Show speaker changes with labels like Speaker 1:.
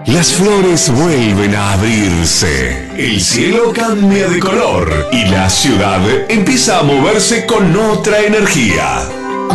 Speaker 1: Las flores vuelven a abrirse, el cielo cambia de color y la ciudad empieza a moverse con otra energía.